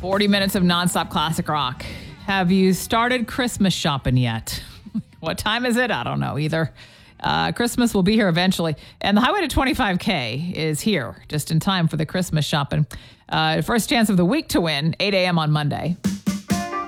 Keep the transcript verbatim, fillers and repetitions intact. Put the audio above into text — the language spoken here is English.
forty minutes of nonstop classic rock. Have you started Christmas shopping yet? What time is it? I don't know either. Uh, Christmas will be here eventually. And the Highway to twenty-five K is here just in time for the Christmas shopping. Uh, first chance of the week to win, eight a.m. on Monday.